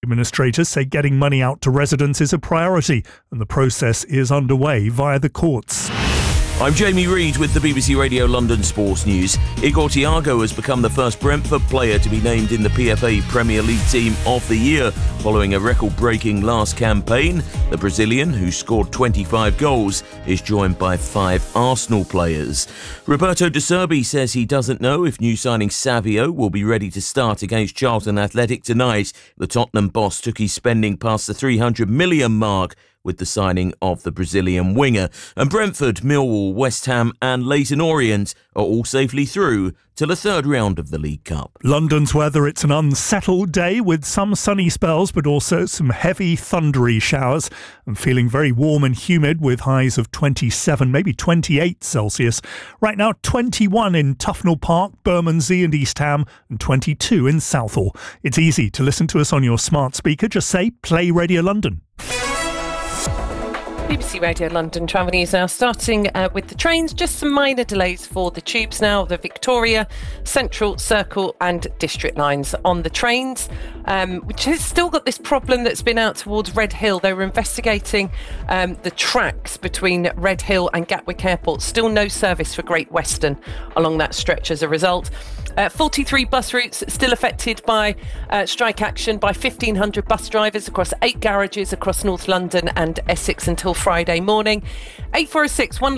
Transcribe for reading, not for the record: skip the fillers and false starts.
administrators say getting money out to residents is a priority, and the process is underway via the courts. I'm Jamie Reid with the BBC Radio London Sports News. Igor Thiago has become the first Brentford player to be named in the PFA Premier League Team of the Year following a record-breaking last campaign. The Brazilian, who scored 25 goals, is joined by 5 Arsenal players. Roberto De Zerbi says he doesn't know if new signing Savio will be ready to start against Charlton Athletic tonight. The Tottenham boss took his spending past the £300 million mark with the signing of the Brazilian winger. And Brentford, Millwall, West Ham and Leyton Orient are all safely through to the third round of the League Cup. London's weather, it's an unsettled day with some sunny spells but also some heavy thundery showers, and feeling very warm and humid with highs of 27, maybe 28 Celsius. Right now 21 in Tufnell Park, Bermondsey and East Ham, and 22 in Southall. It's easy to listen to us on your smart speaker. Just say Play Radio London. BBC Radio London travel news now, starting with the trains. Just some minor delays for the tubes now. The Victoria, Central, Circle and District lines on the trains, which has still got this problem that's been out towards Red Hill. They were investigating the tracks between Red Hill and Gatwick Airport. Still no service for Great Western along that stretch as a result. 43 bus routes still affected by strike action by 1,500 bus drivers across 8 garages across North London and Essex until Friday morning. 8406 1